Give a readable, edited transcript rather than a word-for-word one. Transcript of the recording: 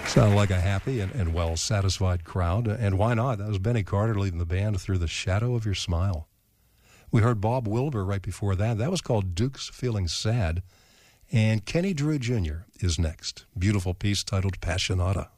Sounded like a happy and well-satisfied crowd. And why not? That was Benny Carter leading the band through The Shadow of Your Smile. We heard Bob Wilber right before that. That was called Duke's Feeling Sad. And Kenny Drew Jr. is next. Beautiful piece titled Passionata.